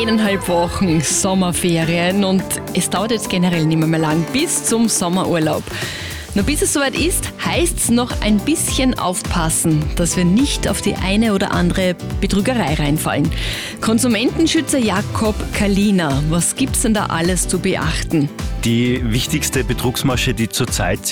1,5 Wochen Sommerferien und es dauert jetzt generell nicht mehr lang bis zum Sommerurlaub. Nur bis es soweit ist, heißt es noch ein bisschen aufpassen, dass wir nicht auf die eine oder andere Betrügerei reinfallen. Konsumentenschützer Jakob Kalina, was gibt's denn da alles zu beachten? Die wichtigste Betrugsmasche, die zurzeit